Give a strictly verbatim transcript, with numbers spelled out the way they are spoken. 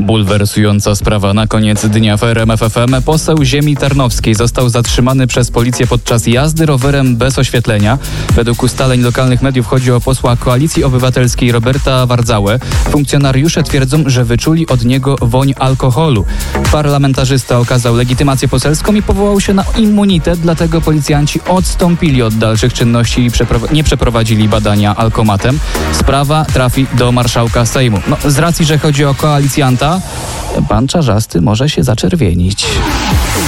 Bulwersująca sprawa na koniec dnia w R M F F M. Poseł ziemi tarnowskiej został zatrzymany przez policję podczas jazdy rowerem bez oświetlenia. Według ustaleń lokalnych mediów chodzi o posła Koalicji Obywatelskiej Roberta Wardzałę. Funkcjonariusze twierdzą, że wyczuli od niego woń alkoholu. Parlamentarzysta okazał legitymację poselską i powołał się na immunitet, dlatego policjanci odstąpili od dalszych czynności i przepro- nie przeprowadzili badania alkomatem. Sprawa trafi do marszałka Sejmu. No, z racji, że chodzi o koalicjanta, pan Czarzasty może się zaczerwienić.